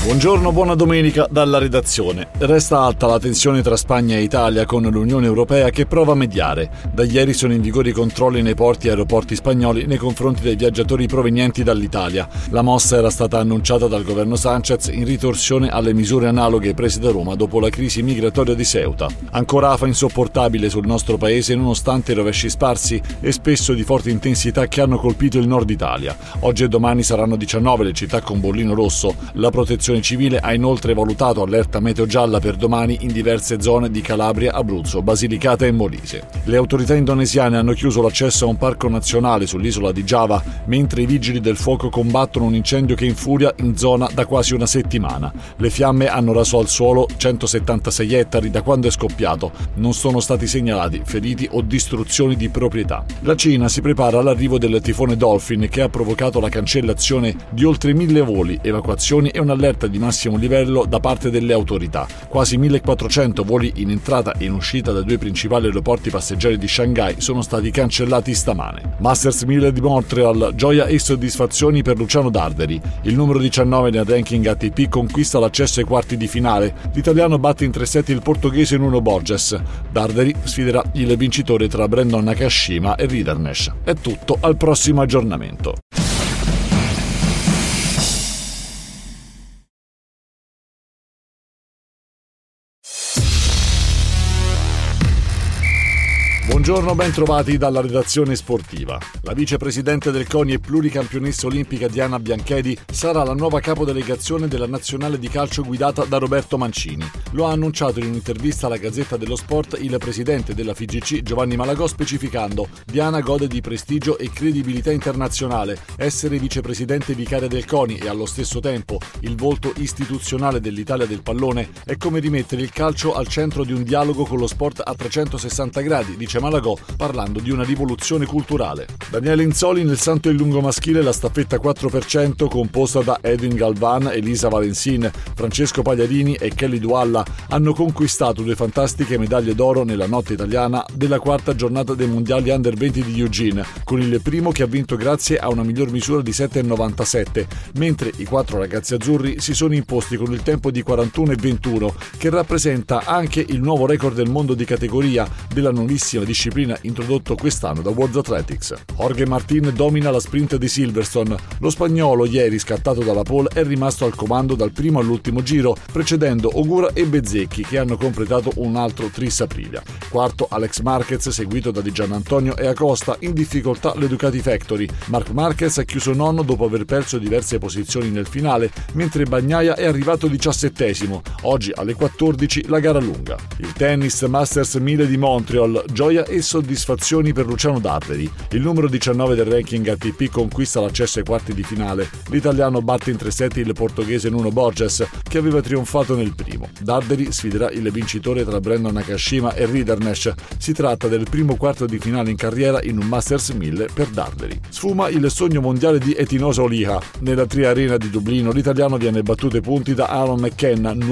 Buongiorno, buona domenica dalla redazione. Resta alta la tensione tra Spagna e Italia con l'Unione Europea che prova a mediare. Da ieri sono in vigore i controlli nei porti e aeroporti spagnoli nei confronti dei viaggiatori provenienti dall'Italia. La mossa era stata annunciata dal governo Sánchez in ritorsione alle misure analoghe prese da Roma dopo la crisi migratoria di Ceuta. Ancora afa insopportabile sul nostro paese nonostante i rovesci sparsi e spesso di forte intensità che hanno colpito il nord Italia. Oggi e domani saranno 19 le città con bollino rosso. La protezione civile ha inoltre valutato allerta meteo gialla per domani in diverse zone di Calabria, Abruzzo, Basilicata e Molise. Le autorità indonesiane hanno chiuso l'accesso a un parco nazionale sull'isola di Giava, mentre i vigili del fuoco combattono un incendio che infuria in zona da quasi una settimana. Le fiamme hanno raso al suolo 176 ettari da quando è scoppiato. Non sono stati segnalati feriti o distruzioni di proprietà. La Cina si prepara all'arrivo del tifone Dolphin che ha provocato la cancellazione di oltre 1000 voli, evacuazioni e un'allerta di massimo livello da parte delle autorità. Quasi 1400 voli in entrata e in uscita dai due principali aeroporti passeggeri di Shanghai sono stati cancellati stamane. Masters 1000 di Montreal, gioia e soddisfazioni per Luciano Darderi. Il numero 19 nel ranking ATP conquista l'accesso ai quarti di finale. L'italiano batte in 3 set il portoghese Nuno Borges. Darderi sfiderà il vincitore tra Brandon Nakashima e Riddernesh. È tutto, al prossimo aggiornamento. Buongiorno, ben trovati dalla redazione sportiva. La vicepresidente del CONI e pluricampionessa olimpica Diana Bianchedi sarà la nuova capodelegazione della nazionale di calcio guidata da Roberto Mancini. Lo ha annunciato in un'intervista alla Gazzetta dello Sport il presidente della FIGC Giovanni Malagò, specificando: Diana gode di prestigio e credibilità internazionale. Essere vicepresidente vicaria del CONI e allo stesso tempo il volto istituzionale dell'Italia del pallone è come rimettere il calcio al centro di un dialogo con lo sport a 360 gradi, dice Malagò, parlando di una rivoluzione culturale. Daniele Inzoli nel salto in lungo maschile, la staffetta 4% composta da Edwin Galvan, Elisa Valensin, Francesco Pagliarini e Kelly Dualla hanno conquistato 2 fantastiche medaglie d'oro nella notte italiana della 4ª giornata dei mondiali Under 20 di Eugene, con il primo che ha vinto grazie a una miglior misura di 7,97, mentre i 4 ragazzi azzurri si sono imposti con il tempo di 41,21, che rappresenta anche il nuovo record del mondo di categoria della nuovissima disciplina introdotto quest'anno da World Athletics. Jorge Martin domina la sprint di Silverstone. Lo spagnolo, ieri scattato dalla pole, è rimasto al comando dal primo all'ultimo giro, precedendo Ogura e Bezzecchi che hanno completato un altro Tris Aprilia. Quarto Alex Marquez, seguito da Di Giannantonio e Acosta, in difficoltà le Ducati Factory. Marc Marquez ha chiuso nono dopo aver perso diverse posizioni nel finale, mentre Bagnaia è arrivato 17esimo. Oggi alle 14 la gara lunga. Il tennis Masters 1000 di Montreal, gioia e soddisfazioni per Luciano Darderi. Il numero 19 del ranking ATP conquista l'accesso ai quarti di finale. L'italiano batte in 3 set il portoghese Nuno Borges, che aveva trionfato nel primo. Darderi sfiderà il vincitore tra Brandon Nakashima e Riddernesh. Si tratta del primo quarto di finale in carriera in un Masters 1000 per Darderi. Sfuma il sogno mondiale di Etinosa Oliha. Nella Tri Arena di Dublino l'italiano viene battuto ai punti da Aaron McKenna,